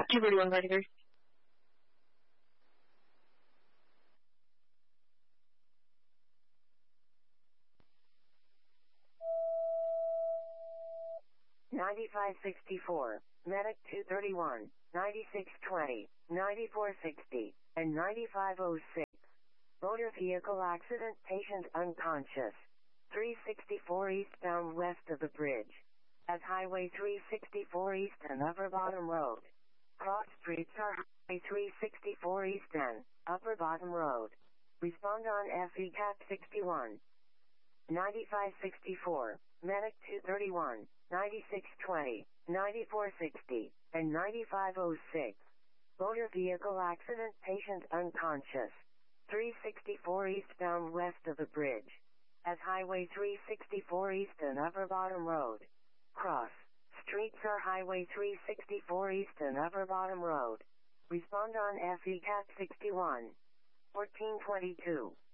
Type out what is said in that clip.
231 Gardner. $95.64, Medic 231, $96.20, $94.60, and $95.06. Motor vehicle accident, patient unconscious. 364 eastbound west of the bridge. At Highway 364 East and Upper Bottom Road. Cross streets are Highway 364 East and Upper Bottom Road. Respond on FECAT 61. 9564, Medic 231, 9620, 9460, and 9506. Motor vehicle accident, patient unconscious. 364 eastbound west of the bridge. At Highway 364 East and Upper Bottom Road. Cross streets are Highway 364 East and Upper Bottom Road. Respond on FECAT 61. 1422.